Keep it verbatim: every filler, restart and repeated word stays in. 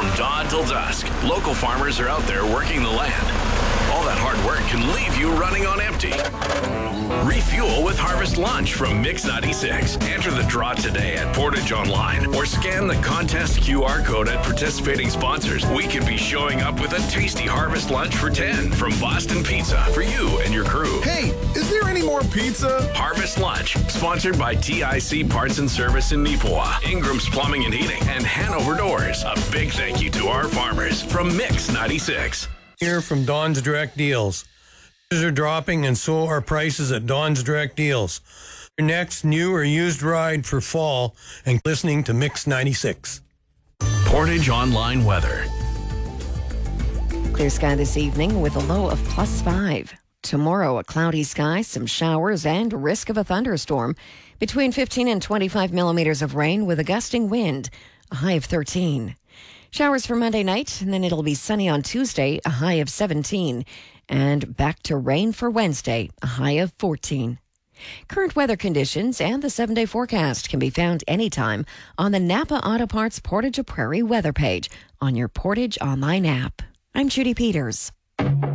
From dawn till dusk, local farmers are out there working the land. All that hard work can leave you running on empty. Refuel with Harvest Lunch from Mix ninety-six. Enter the draw today at Portage Online or scan the contest Q R code at participating sponsors. We could be showing up with a tasty Harvest Lunch for ten from Boston Pizza for you and your crew. Hey, is there any more pizza? Harvest Lunch, sponsored by T I C Parts and Service in Neepawa, Ingram's Plumbing and Heating, and Hanover Doors. A big thank you to our farmers from Mix ninety-six. Here from Don's Direct Deals. Prices are dropping and so are prices at Don's Direct Deals. Your next new or used ride for fall and listening to Mix ninety-six. Portage Online weather. Clear sky this evening with a low of plus five. Tomorrow, a cloudy sky, some showers, and risk of a thunderstorm. Between fifteen and twenty-five millimeters of rain with a gusting wind. A high of thirteen. Showers for Monday night, and then it'll be sunny on Tuesday, a high of seventeen. And back to rain for Wednesday, a high of fourteen. Current weather conditions and the seven-day forecast can be found anytime on the Napa Auto Parts Portage Prairie weather page on your Portage Online app. I'm Judy Peters.